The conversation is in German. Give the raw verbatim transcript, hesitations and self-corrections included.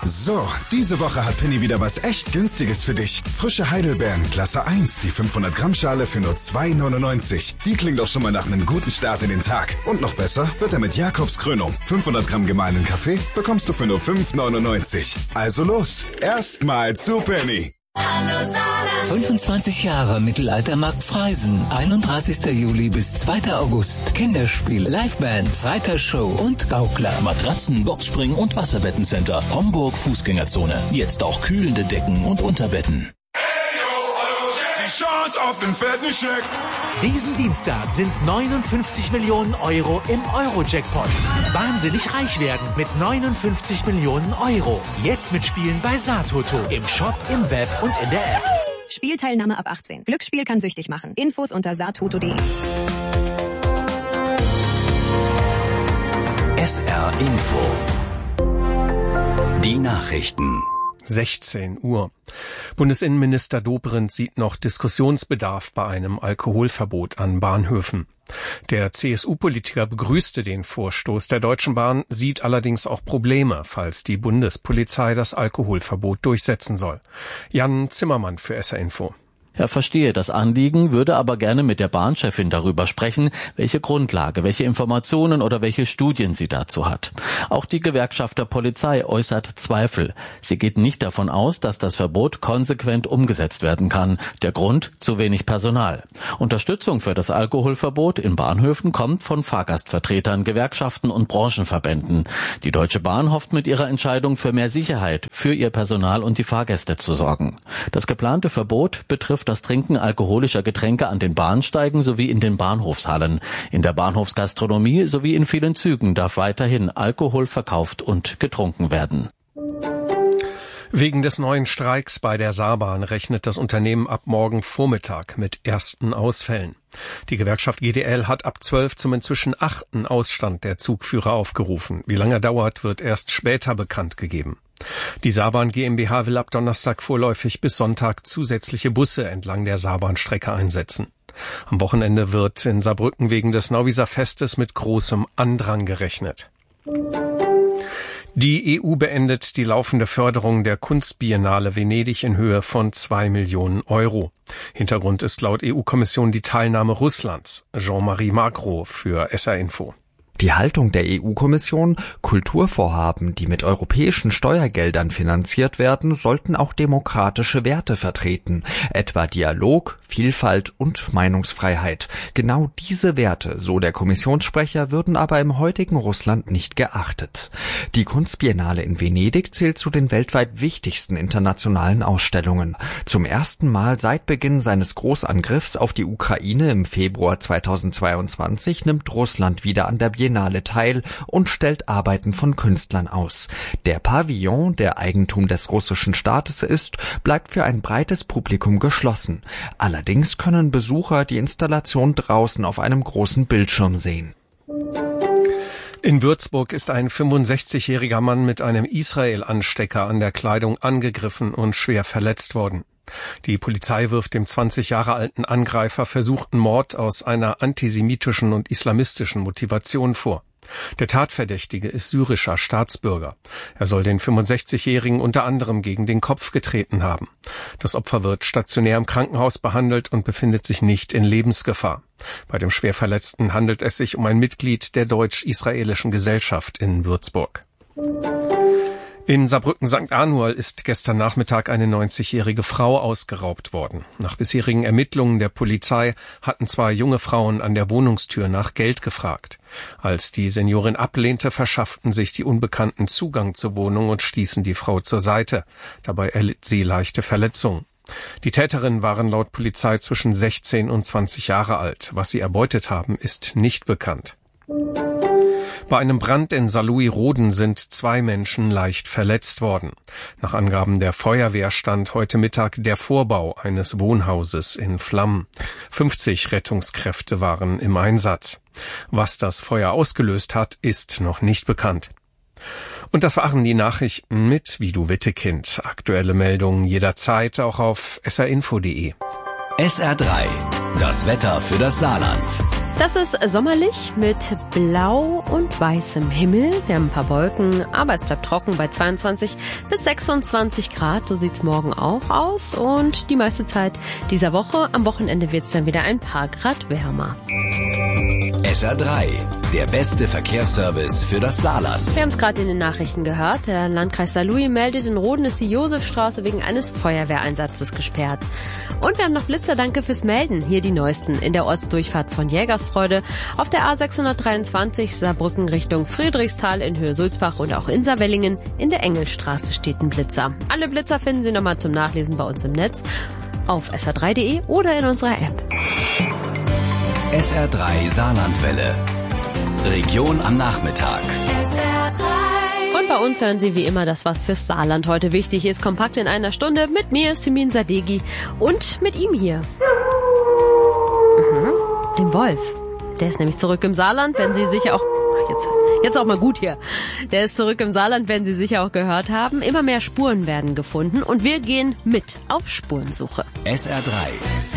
So, diese Woche hat Penny wieder was echt Günstiges für dich. Frische Heidelbeeren, Klasse eins, die fünfhundert Gramm Schale für nur zwei neunundneunzig. Die klingt doch schon mal nach einem guten Start in den Tag. Und noch besser wird er mit Jakobs Krönung. fünfhundert Gramm gemahlenen Kaffee bekommst du für nur fünf neunundneunzig. Also los, erstmal zu Penny. fünfundzwanzig Jahre Mittelaltermarkt Freisen. einunddreißigster Juli bis zweiter August. Kinderspiel, Livebands, Reitershow und Gaukler. Matratzen, Boxspring und Wasserbettencenter. Homburg Fußgängerzone. Jetzt auch kühlende Decken und Unterbetten. Die Chance auf den fetten Scheck. Diesen Dienstag sind neunundfünfzig Millionen Euro im Euro-Jackpot. Wahnsinnig reich werden mit neunundfünfzig Millionen Euro. Jetzt mitspielen bei Satoto. Im Shop, im Web und in der App. Spielteilnahme ab achtzehn. Glücksspiel kann süchtig machen. Infos unter satoto punkt de. S R Info. Die Nachrichten. sechzehn Uhr. Bundesinnenminister Dobrindt sieht noch Diskussionsbedarf bei einem Alkoholverbot an Bahnhöfen. Der C S U-Politiker begrüßte den Vorstoß der Deutschen Bahn, sieht allerdings auch Probleme, falls die Bundespolizei das Alkoholverbot durchsetzen soll. Jan Zimmermann für S R Info. Er verstehe das Anliegen, würde aber gerne mit der Bahnchefin darüber sprechen, welche Grundlage, welche Informationen oder welche Studien sie dazu hat. Auch die Gewerkschaft der Polizei äußert Zweifel. Sie geht nicht davon aus, dass das Verbot konsequent umgesetzt werden kann. Der Grund: zu wenig Personal. Unterstützung für das Alkoholverbot in Bahnhöfen kommt von Fahrgastvertretern, Gewerkschaften und Branchenverbänden. Die Deutsche Bahn hofft mit ihrer Entscheidung für mehr Sicherheit für ihr Personal und die Fahrgäste zu sorgen. Das geplante Verbot betrifft das Trinken alkoholischer Getränke an den Bahnsteigen sowie in den Bahnhofshallen. In der Bahnhofsgastronomie sowie in vielen Zügen darf weiterhin Alkohol verkauft und getrunken werden. Wegen des neuen Streiks bei der Saarbahn rechnet das Unternehmen ab morgen Vormittag mit ersten Ausfällen. Die Gewerkschaft G D L hat ab zwölf zum inzwischen achten Ausstand der Zugführer aufgerufen. Wie lange er dauert, wird erst später bekannt gegeben. Die Saarbahn GmbH will ab Donnerstag vorläufig bis Sonntag zusätzliche Busse entlang der Saarbahnstrecke einsetzen. Am Wochenende wird in Saarbrücken wegen des Nauwieser Festes mit großem Andrang gerechnet. Die E U beendet die laufende Förderung der Kunstbiennale Venedig in Höhe von zwei Millionen Euro. Hintergrund ist laut E U-Kommission die Teilnahme Russlands. Jean-Marie Magro für S R Info. Die Haltung der E U-Kommission: Kulturvorhaben, die mit europäischen Steuergeldern finanziert werden, sollten auch demokratische Werte vertreten, etwa Dialog, Vielfalt und Meinungsfreiheit. Genau diese Werte, so der Kommissionssprecher, würden aber im heutigen Russland nicht geachtet. Die Kunstbiennale in Venedig zählt zu den weltweit wichtigsten internationalen Ausstellungen. Zum ersten Mal seit Beginn seines Großangriffs auf die Ukraine im Februar zweitausendzweiundzwanzig nimmt Russland wieder an der Biennale teil und stellt Arbeiten von Künstlern aus. Der Pavillon, der Eigentum des russischen Staates ist, bleibt für ein breites Publikum geschlossen. Allerdings können Besucher die Installation draußen auf einem großen Bildschirm sehen. In Würzburg ist ein fünfundsechzigjähriger Mann mit einem Israel-Anstecker an der Kleidung angegriffen und schwer verletzt worden. Die Polizei wirft dem zwanzig Jahre alten Angreifer versuchten Mord aus einer antisemitischen und islamistischen Motivation vor. Der Tatverdächtige ist syrischer Staatsbürger. Er soll den fünfundsechzigjährigen unter anderem gegen den Kopf getreten haben. Das Opfer wird stationär im Krankenhaus behandelt und befindet sich nicht in Lebensgefahr. Bei dem Schwerverletzten handelt es sich um ein Mitglied der deutsch-israelischen Gesellschaft in Würzburg. In Saarbrücken-Sankt Anual ist gestern Nachmittag eine neunzigjährige Frau ausgeraubt worden. Nach bisherigen Ermittlungen der Polizei hatten zwei junge Frauen an der Wohnungstür nach Geld gefragt. Als die Seniorin ablehnte, verschafften sich die Unbekannten Zugang zur Wohnung und stießen die Frau zur Seite. Dabei erlitt sie leichte Verletzungen. Die Täterinnen waren laut Polizei zwischen sechzehn und zwanzig Jahre alt. Was sie erbeutet haben, ist nicht bekannt. Bei einem Brand in Saarlouis-Roden sind zwei Menschen leicht verletzt worden. Nach Angaben der Feuerwehr stand heute Mittag der Vorbau eines Wohnhauses in Flammen. fünfzig Rettungskräfte waren im Einsatz. Was das Feuer ausgelöst hat, ist noch nicht bekannt. Und das waren die Nachrichten mit Vidu Wittekind. Aktuelle Meldungen jederzeit auch auf s r info punkt de. S R drei. Das Wetter für das Saarland. Das ist sommerlich mit blau und weißem Himmel. Wir haben ein paar Wolken, aber es bleibt trocken bei zweiundzwanzig bis sechsundzwanzig Grad. So sieht's morgen auch aus. Und die meiste Zeit dieser Woche. Am Wochenende wird's dann wieder ein paar Grad wärmer. S R drei, der beste Verkehrsservice für das Saarland. Wir haben es gerade in den Nachrichten gehört. Der Landkreis Saarlouis meldet, in Roden ist die Josefstraße wegen eines Feuerwehreinsatzes gesperrt. Und wir haben noch Blitzer, danke fürs Melden. Hier die neuesten in der Ortsdurchfahrt von Jägersfreude. Auf der A sechshundertdreiundzwanzig Saarbrücken Richtung Friedrichsthal in Höhe Sulzbach und auch in Saarwellingen in der Engelstraße steht ein Blitzer. Alle Blitzer finden Sie nochmal zum Nachlesen bei uns im Netz auf S R drei punkt de oder in unserer App. S R drei Saarlandwelle. Region am Nachmittag. S R drei. Und bei uns hören Sie wie immer das, was fürs Saarland heute wichtig ist. Kompakt in einer Stunde mit mir, Simin Sadeghi, und mit ihm hier. Mhm, dem Wolf. Der ist nämlich zurück im Saarland, wenn Sie sicher auch... Ach, jetzt, jetzt auch mal gut hier. Der ist zurück im Saarland, werden Sie sicher auch gehört haben. Immer mehr Spuren werden gefunden und wir gehen mit auf Spurensuche. S R drei.